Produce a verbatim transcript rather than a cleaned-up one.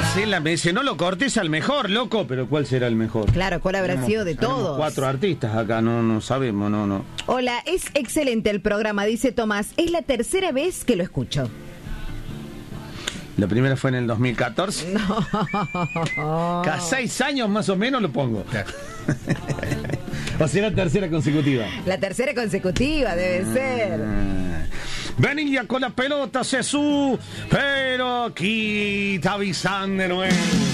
Sí, la, me dice, no lo cortes al mejor, loco. Pero ¿cuál será el mejor? Claro, ¿cuál habrá sido de todos? Cuatro artistas acá, no, no sabemos, no, no. Hola, es excelente el programa, dice Tomás. Es la tercera vez que lo escucho. La primera fue en el dos mil catorce. No. Cada seis años más o menos lo pongo. O sea, la tercera consecutiva. La tercera consecutiva debe ser. Venía con la pelota, Jesús, pero aquí te avisan de nuevo.